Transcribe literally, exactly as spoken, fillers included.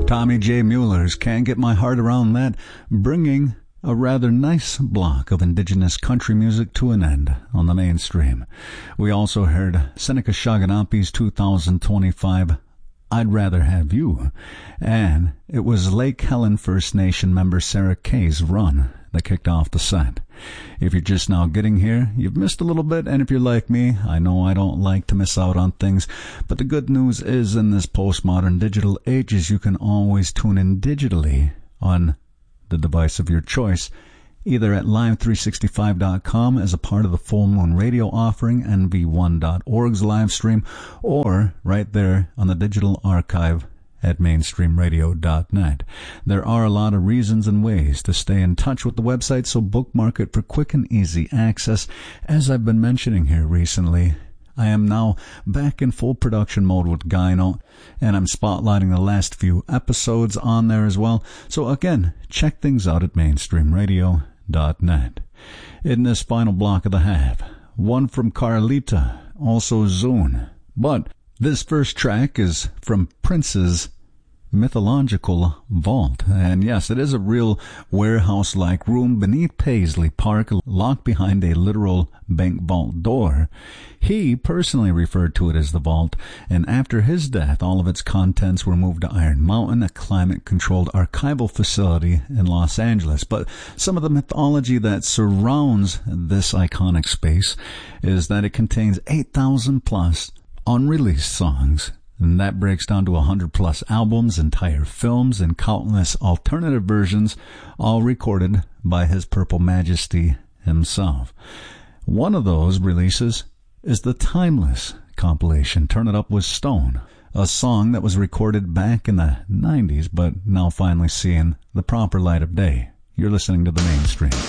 Tommy J. Mueller's Can't Get My Heart Around That, bringing a rather nice block of indigenous country music to an end on the mainstream. We also heard Seneca Shaganapi's two thousand twenty-five I'd Rather Have You, and it was Lake Helen First Nation member Sarah Kay's Run that kicked off the set. If you're just now getting here, you've missed a little bit, and if you're like me, I know I don't like to miss out on things, but the good news is in this postmodern digital age is you can always tune in digitally on the device of your choice, either at live three sixty-five dot com as a part of the Full Moon Radio offering, N V one dot org's live stream, or right there on the digital archive at mainstream radio dot net. There are a lot of reasons and ways to stay in touch with the website, so bookmark it for quick and easy access. As I've been mentioning here recently, I am now back in full production mode with Gyno, and I'm spotlighting the last few episodes on there as well. So again, check things out at mainstream radio dot net. In this final block of the half, one from Carlita, also Zune. But this first track is from Prince's mythological vault. And yes, it is a real warehouse-like room beneath Paisley Park, locked behind a literal bank vault door. He personally referred to it as the vault, and after his death, all of its contents were moved to Iron Mountain, a climate-controlled archival facility in Los Angeles. But some of the mythology that surrounds this iconic space is that it contains eight thousand plus unreleased songs, and that breaks down to one hundred plus albums, entire films, and countless alternative versions, all recorded by His Purple Majesty himself. One of those releases is the Timeless compilation, Turn It Up with Stone, a song that was recorded back in the nineties, but now finally seeing the proper light of day. You're listening to The Mainstream.